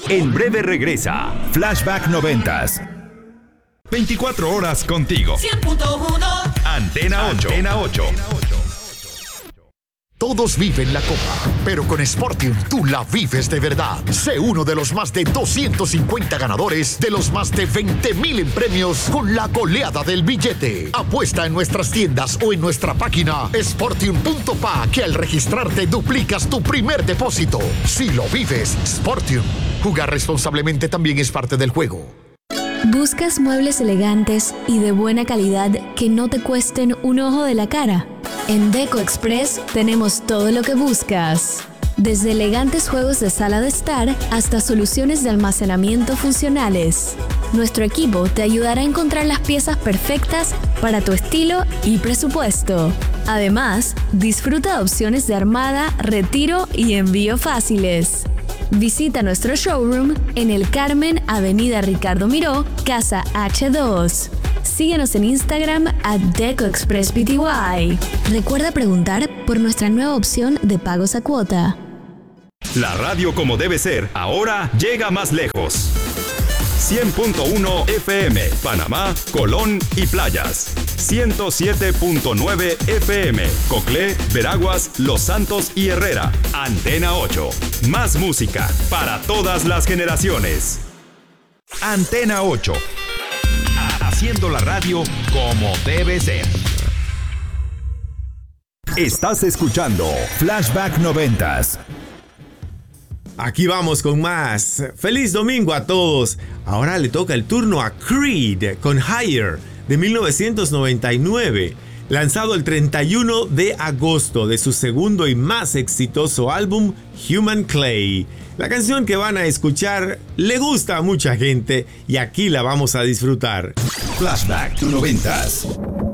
En breve regresa Flashback 90s. 24 horas contigo. 100.1 Antena 8. Antena 8. Todos viven la copa, pero con Sportium tú la vives de verdad. Sé uno de los más de 250 ganadores de los más de 20,000 en premios con la goleada del billete. Apuesta en nuestras tiendas o en nuestra página sportium.pa, que al registrarte duplicas tu primer depósito. Si lo vives, Sportium. Jugar responsablemente también es parte del juego. ¿Buscas muebles elegantes y de buena calidad que no te cuesten un ojo de la cara? En Deco Express tenemos todo lo que buscas. Desde elegantes juegos de sala de estar hasta soluciones de almacenamiento funcionales. Nuestro equipo te ayudará a encontrar las piezas perfectas para tu estilo y presupuesto. Además, disfruta de opciones de armada, retiro y envío fáciles. Visita nuestro showroom en El Carmen, Avenida Ricardo Miró, Casa H2. Síguenos en Instagram @DecoExpressPty. Recuerda preguntar por nuestra nueva opción de pagos a cuota. La radio como debe ser, ahora llega más lejos. 100.1 FM, Panamá, Colón y Playas. 107.9 FM, Coclé, Veraguas, Los Santos y Herrera. Antena 8. Más música para todas las generaciones. Antena 8. Haciendo la radio como debe ser. Estás escuchando Flashback 90s. Aquí vamos con más. ¡Feliz domingo a todos! Ahora le toca el turno a Creed con Higher de 1999, lanzado el 31 de agosto de su segundo y más exitoso álbum Human Clay. La canción que van a escuchar le gusta a mucha gente y aquí la vamos a disfrutar. Flashback to 90s.